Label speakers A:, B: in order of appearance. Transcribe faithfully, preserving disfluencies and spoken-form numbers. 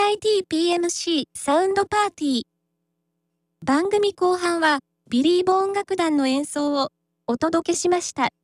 A: アイティーピーエムシー サウンドパーティー。番組後半はビリーボ音楽団の演奏をお届けしました。